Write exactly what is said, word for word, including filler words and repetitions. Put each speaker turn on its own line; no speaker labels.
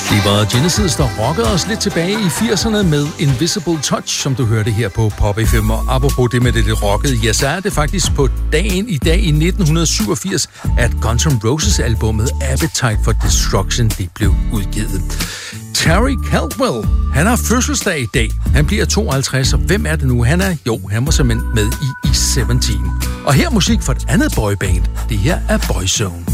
Det var Genesis, der rockede os lidt tilbage i firserne med Invisible Touch, som du hørte her på Pop F M. Og apropos det med det lidt rockede, ja, så er det faktisk på dagen i dag i nitten syvogfirs, at Guns N' Roses albumet Appetite for Destruction det blev udgivet. Terry Caldwell, han har fødselsdag i dag. Han bliver tooghalvtreds, og hvem er det nu? Han er, jo, han var simpelthen med i E sytten. Og her musik for et andet boyband. Det her er Boyzone.